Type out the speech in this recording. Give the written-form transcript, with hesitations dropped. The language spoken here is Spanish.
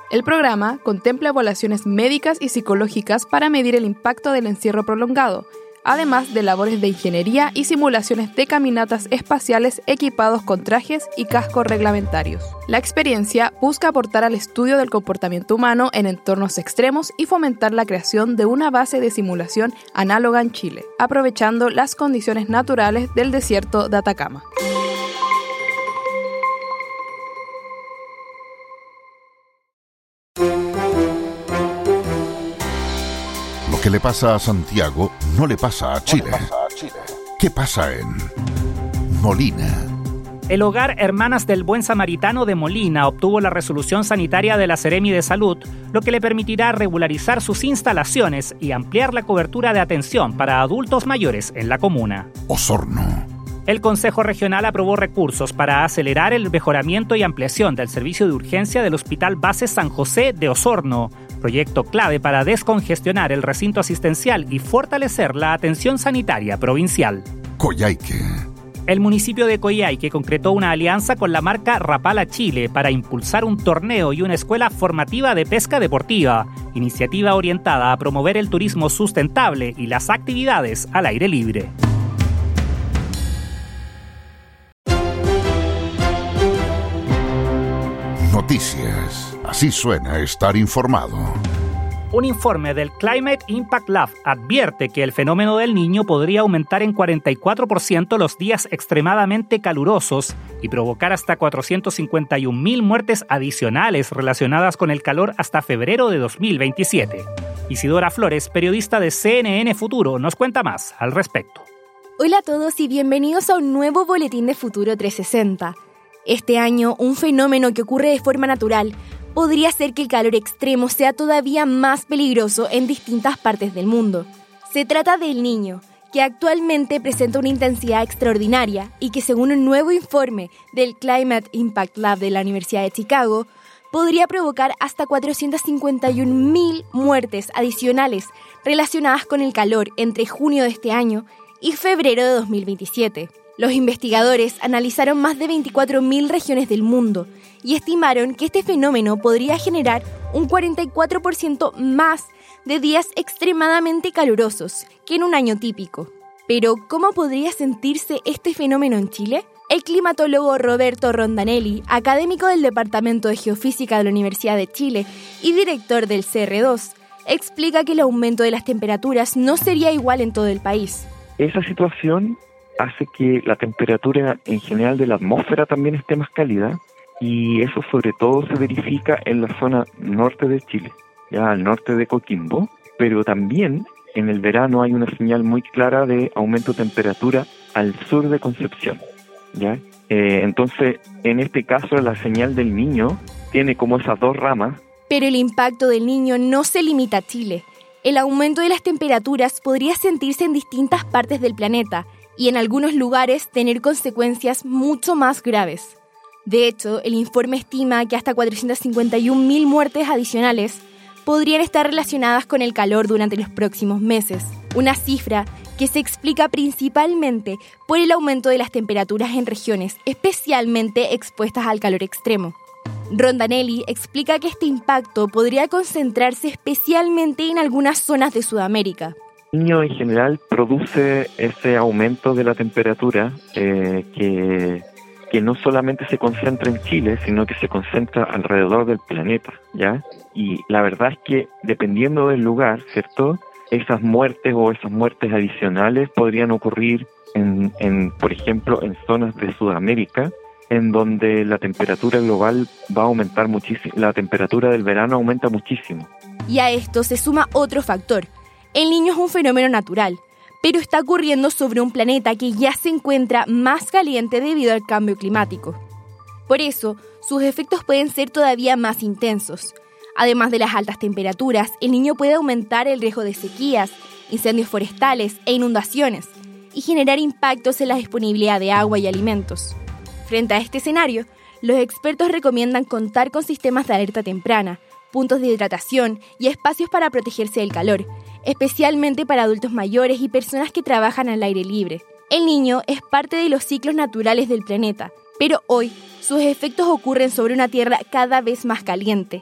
El programa contempla evaluaciones médicas y psicológicas para medir el impacto del encierro prolongado, además de labores de ingeniería y simulaciones de caminatas espaciales equipados con trajes y cascos reglamentarios. La experiencia busca aportar al estudio del comportamiento humano en entornos extremos y fomentar la creación de una base de simulación análoga en Chile, aprovechando las condiciones naturales del desierto de Atacama. Lo que le pasa a Santiago no le pasa a Chile. ¿Qué pasa en Molina? El Hogar Hermanas del Buen Samaritano de Molina obtuvo la resolución sanitaria de la Seremi de Salud, lo que le permitirá regularizar sus instalaciones y ampliar la cobertura de atención para adultos mayores en la comuna. Osorno. El Consejo Regional aprobó recursos para acelerar el mejoramiento y ampliación del servicio de urgencia del Hospital Base San José de Osorno, proyecto clave para descongestionar el recinto asistencial y fortalecer la atención sanitaria provincial. Coyhaique. El municipio de Coyhaique concretó una alianza con la marca Rapala Chile para impulsar un torneo y una escuela formativa de pesca deportiva, iniciativa orientada a promover el turismo sustentable y las actividades al aire libre. Noticias. Así suena estar informado. Un informe del Climate Impact Lab advierte que el fenómeno del Niño podría aumentar en 44% los días extremadamente calurosos y provocar hasta 451.000 muertes adicionales relacionadas con el calor hasta febrero de 2027. Isidora Flores, periodista de CNN Futuro, nos cuenta más al respecto. Hola a todos y bienvenidos a un nuevo Boletín de Futuro 360. Este año, un fenómeno que ocurre de forma natural podría hacer que el calor extremo sea todavía más peligroso en distintas partes del mundo. Se trata del Niño, que actualmente presenta una intensidad extraordinaria y que, según un nuevo informe del Climate Impact Lab de la Universidad de Chicago, podría provocar hasta 451.000 muertes adicionales relacionadas con el calor entre junio de este año y febrero de 2027. Los investigadores analizaron más de 24.000 regiones del mundo y estimaron que este fenómeno podría generar un 44% más de días extremadamente calurosos que en un año típico. Pero, ¿cómo podría sentirse este fenómeno en Chile? El climatólogo Roberto Rondanelli, académico del Departamento de Geofísica de la Universidad de Chile y director del CR2, explica que el aumento de las temperaturas no sería igual en todo el país. Esa situación hace que la temperatura en general de la atmósfera también esté más cálida, y eso sobre todo se verifica en la zona norte de Chile, ya al norte de Coquimbo, pero también en el verano hay una señal muy clara de aumento de temperatura al sur de Concepción, ¿ya? Entonces, en este caso, la señal del Niño tiene como esas dos ramas. Pero el impacto del Niño no se limita a Chile. El aumento de las temperaturas podría sentirse en distintas partes del planeta, y en algunos lugares tener consecuencias mucho más graves. De hecho, el informe estima que hasta 451.000 muertes adicionales podrían estar relacionadas con el calor durante los próximos meses, una cifra que se explica principalmente por el aumento de las temperaturas en regiones especialmente expuestas al calor extremo. Rondanelli explica que este impacto podría concentrarse especialmente en algunas zonas de Sudamérica. El Niño en general produce ese aumento de la temperatura que no solamente se concentra en Chile, sino que se concentra alrededor del planeta, ¿ya? Y la verdad es que dependiendo del lugar, ¿cierto?, esas muertes adicionales podrían ocurrir por ejemplo, en zonas de Sudamérica, en donde la temperatura global va a aumentar muchísimo, la temperatura del verano aumenta muchísimo. Y a esto se suma otro factor. El Niño es un fenómeno natural, pero está ocurriendo sobre un planeta que ya se encuentra más caliente debido al cambio climático. Por eso, sus efectos pueden ser todavía más intensos. Además de las altas temperaturas, el Niño puede aumentar el riesgo de sequías, incendios forestales e inundaciones, y generar impactos en la disponibilidad de agua y alimentos. Frente a este escenario, los expertos recomiendan contar con sistemas de alerta temprana, puntos de hidratación y espacios para protegerse del calor, especialmente para adultos mayores y personas que trabajan al aire libre. El Niño es parte de los ciclos naturales del planeta, pero hoy sus efectos ocurren sobre una Tierra cada vez más caliente,